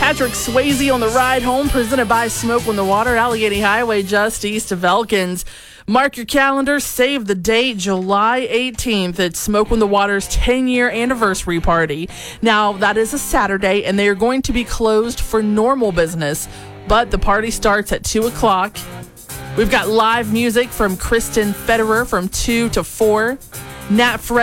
Patrick Swayze on the ride home, presented by Smoke on the Water, Allegheny Highway, just east of Elkins. Mark your calendar, save the date, July 18th. It's Smoke on the Water's 10-year anniversary party. Now, that is a Saturday, and they are going to be closed for normal business, but the party starts at 2 o'clock. We've got live music from Kristen Federer from 2 to 4. Nat